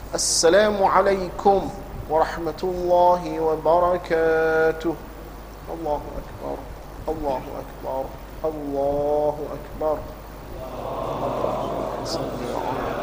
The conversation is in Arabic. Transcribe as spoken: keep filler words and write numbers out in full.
السلام عليكم ورحمة الله وبركاته. الله أكبر الله أكبر الله أكبر. اللهم صل على